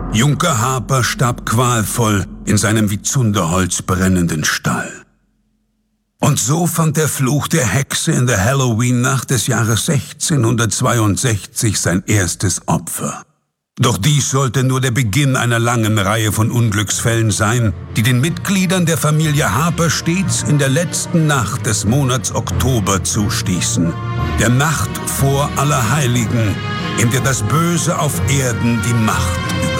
Junker Harper starb qualvoll in seinem wie Zunderholz brennenden Stall. Und so fand der Fluch der Hexe in der Halloween-Nacht des Jahres 1662 sein erstes Opfer. Doch dies sollte nur der Beginn einer langen Reihe von Unglücksfällen sein, die den Mitgliedern der Familie Harper stets in der letzten Nacht des Monats Oktober zustießen. Der Nacht vor Allerheiligen, in der das Böse auf Erden die Macht